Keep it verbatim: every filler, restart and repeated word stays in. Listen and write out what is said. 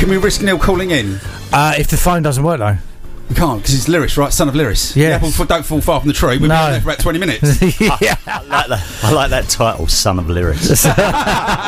Can we risk Neil calling in? Uh, if the phone doesn't work, though. We can't, because it's Lyrus, right? Son of Lyrus. Yes. The apple don't fall far from the tree. We've No. been there for about twenty minutes. Yeah. I like that. I like that title, Son of Lyrus.